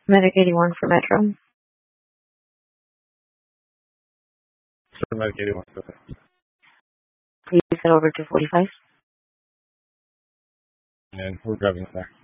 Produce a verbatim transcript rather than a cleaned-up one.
Medic eighty-one for Metro. Sure, Medic eighty-one. Okay. Please head over to forty-five. And we're grabbing it back.